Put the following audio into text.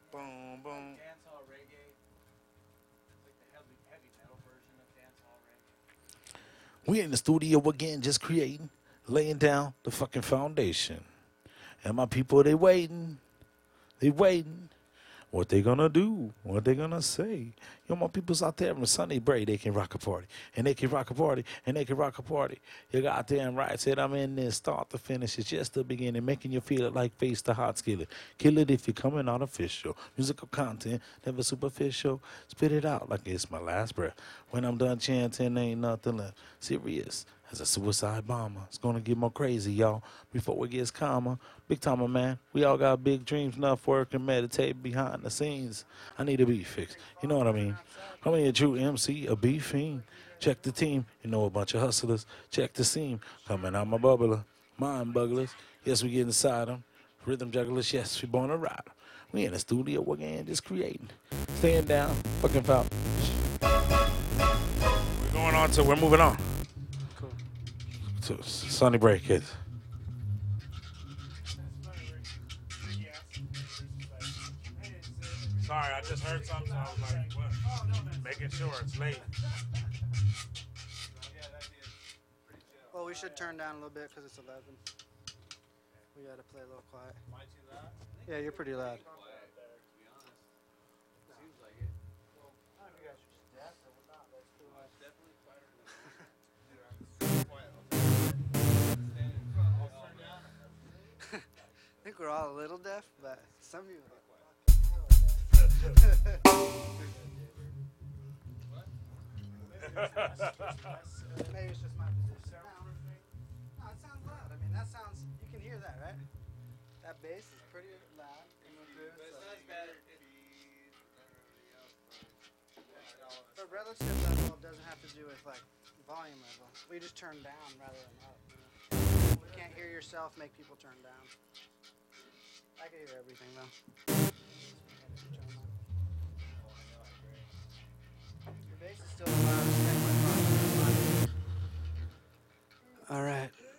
Boom, boom. Dancehall reggae. It's like the heavy metal version of dancehall reggae. We in the studio again, just creating, laying down the fucking foundation. And my people, they waiting. They waiting. What they gonna do? What they gonna say? Yo, my people's out there on Sunday break, they can rock a party. And they can rock a party. And they can rock a party. You goddamn right. Said I'm in this start to finish. It's just the beginning. Making you feel it like face the hot skillet. Kill it if you're coming artificial. Musical content, never superficial. Spit it out like it's my last breath. When I'm done chanting, ain't nothing left. Serious as a suicide bomber. It's gonna get more crazy, y'all, before it gets calmer. Big timer, man. We all got big dreams, enough work and meditate behind the scenes. I need a beat fix. You know what I mean? I'm a true MC, a beat fiend. Check the team, you know, a bunch of hustlers. Check the seam, coming out my bubbler. Mind bugglers, yes, we get inside them. Rhythm jugglers, yes, we born to ride 'em. We in the studio again, just creating. Staying down, fucking foul. We're going on to, we're moving on. Cool. To Sunny Break Kids. Sorry, I just heard something, so I was like, what? Making sure it's late. Well, we should turn down a little bit because it's 11. We gotta play a little quiet. Am I too loud? Yeah, you're pretty loud. I think we're all a little deaf, but some of you are maybe it's just my position. No, it sounds loud. I mean, that sounds, you can hear that, right? That bass is pretty loud. But relative level doesn't have to do with like volume level. We just turn down rather than up. You can't hear yourself make people turn down. I can hear everything though. Your bass is still the loudest thing. All right.